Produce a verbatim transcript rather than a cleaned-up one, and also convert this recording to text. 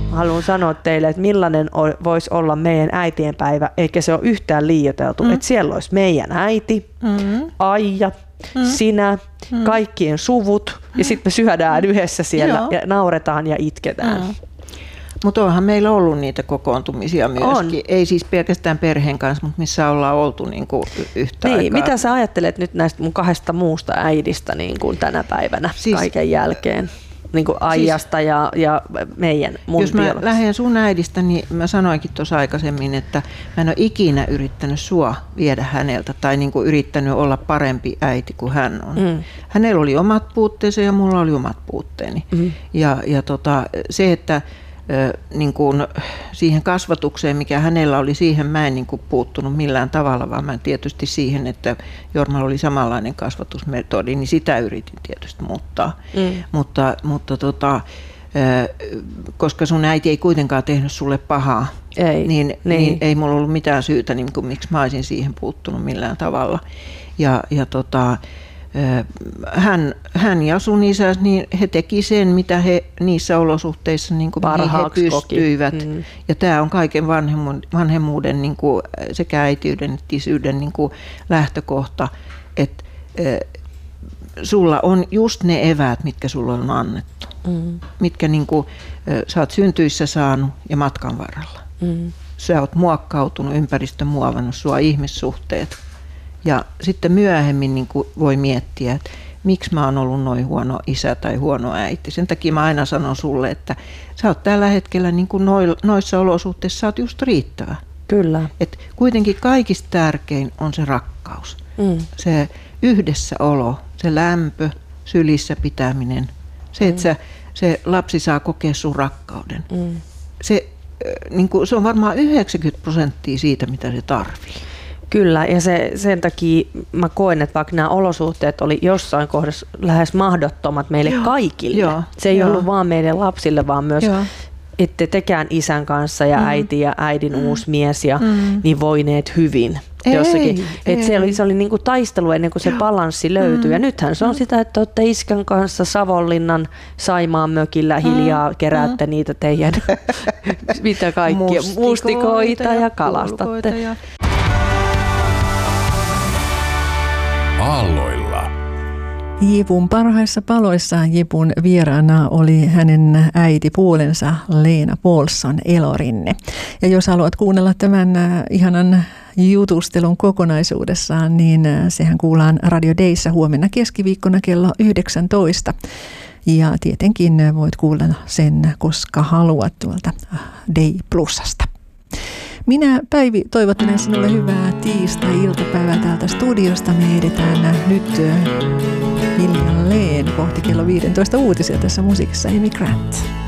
haluan sanoa teille, että millainen voisi olla meidän äitienpäivä, eikä se ole yhtään liioiteltu. Mm. Että siellä olisi meidän äiti, mm. Aija, mm. sinä, mm. kaikkien suvut ja sitten me syödään mm. yhdessä siellä Joo. ja nauretaan ja itketään. Mm. Mutta onhan meillä ollut niitä kokoontumisia myöskin. On. Ei siis pelkästään perheen kanssa, mutta missä ollaan oltu niinku yhtä niin, aikaa. Mitä sä ajattelet nyt näistä mun kahdesta muusta äidistä niin kuin tänä päivänä siis, kaiken jälkeen? Niin kuin Aijasta siis, ja, ja meidän mun Jos mä lähden sun äidistä, niin mä sanoinkin tuossa aikaisemmin, että mä en ole ikinä yrittänyt sua viedä häneltä tai niin kuin yrittänyt olla parempi äiti kuin hän on. Mm. Hänellä oli omat puutteensa ja mulla oli omat puutteeni. Mm. Ja, ja tota, se, että niin kuin siihen kasvatukseen, mikä hänellä oli, siihen mä en niin kuin puuttunut millään tavalla, vaan mä tietysti siihen, että Jormalla oli samanlainen kasvatusmetodi, niin sitä yritin tietysti muuttaa. Mm. Mutta, mutta tota, koska sun äiti ei kuitenkaan tehnyt sulle pahaa, ei, niin, niin. niin ei mulla ollut mitään syytä, niin kuin, miksi mä olisin siihen puuttunut millään tavalla. Ja, ja tota, Hän, hän ja sun isä, niin he teki sen, mitä he niissä olosuhteissa niin kuin he pystyivät. Mm. Ja tämä on kaiken vanhemmuuden niin kuin sekä äitiyden että isyyden niin kuin lähtökohta, että äh, sulla on just ne eväät, mitkä sulla on annettu. Mm. Mitkä niin kuin, äh, sä oot syntyissä saanut ja matkan varrella. Mm. Sä oot muokkautunut, ympäristö muovannut sua, ihmissuhteet. Ja sitten myöhemmin niin kuin voi miettiä, että miksi mä oon ollut noin huono isä tai huono äiti. Sen takia mä aina sanon sulle, että sä oot tällä hetkellä niin kuin noissa olosuhteissa sä oot just riittävä. Kyllä. Et kuitenkin kaikista tärkein on se rakkaus. Mm. Se yhdessäolo, se lämpö, sylissä pitäminen. Se, että mm. sä, se lapsi saa kokea sun rakkauden. Mm. Se, niin kuin, se on varmaan yhdeksänkymmentä prosenttia siitä, mitä se tarvii. Kyllä, ja se, sen takia mä koen, että vaikka nämä olosuhteet oli jossain kohdassa lähes mahdottomat meille Joo. kaikille. Joo. Se ei Joo. ollut vaan meidän lapsille, vaan myös Joo. ette tekään isän kanssa ja mm. äiti ja äidin mm. uusi mies ja mm. niin voineet hyvin. Ei, jossakin. Ei. Et se oli, se oli niinku taistelu ennen kuin se balanssi löytyi. Mm. Ja nythän se on mm. sitä, että olette iskän kanssa Savonlinnan Saimaan mökillä hiljaa mm. keräätte mm. niitä teidän mitä kaikkia mustikoita, mustikoita ja, ja kalastatte. Ja Aalloilla. Jipun parhaissa paloissa Jipun vieraana oli hänen äitipuolensa Leena Paulsson Elorinne. Ja jos haluat kuunnella tämän ihanan jutustelun kokonaisuudessaan, niin sehän kuullaan Radio Dayssä huomenna keskiviikkona kello yhdeksäntoista. Ja tietenkin voit kuulla sen, koska haluat tuolta Day Plusasta. Minä, Päivi, toivottelen sinulle hyvää tiistai-iltapäivää täältä studiosta. Me edetään nyt hiljalleen kohti kello viisitoista uutisia tässä musiikissa Amy Grant.